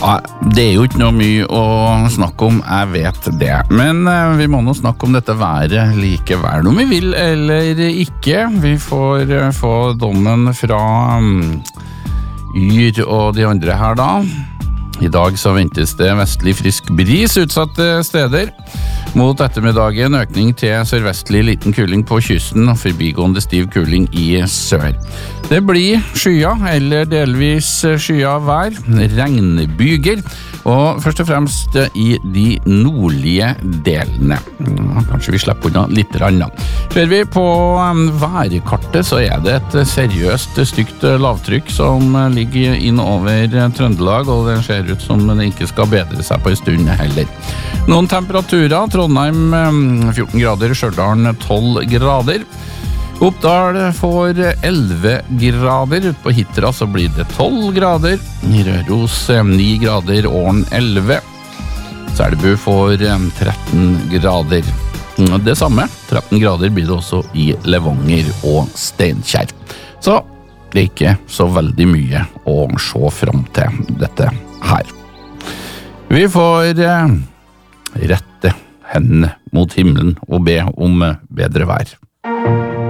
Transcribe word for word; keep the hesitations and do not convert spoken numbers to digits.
Ja, det er jo ikke noe mye å snakke om, jeg vet det. Men vi må nå snakke om dette været likevel, om vi vil eller ikke. Vi får få dommen fra Yr og de andre her da. I dag så ventes det vestlig frisk bris utsatte steder. Mot ettermiddagen økning til sørvestlig liten kuling på kysten og forbigående stiv kuling i sør. Det blir skya eller delvis skya vær, regnbyger, og først og fremst i de nordlige delene. Kanskje vi slipper unna litt rann. Ser vi på værkartet så er det et seriøst stygt lavtrykk som ligger inn over Trøndelag, og det ser ut som det ikke skal bedre seg på en stund heller. Noen temperaturer, Trondheim fjorten grader, Stjørdal tolv grader. Oppdal får elleve grader, ut på Hitra så blir det tolv grader, i Røros ni grader, Åren elleve, Selbu får tretten grader. Det samme, tretten grader blir det også i Levanger og Steinkjer. Så det er ikke så veldig mye å se frem til dette her. Vi får rette hendene mot himmelen og be om bedre vær.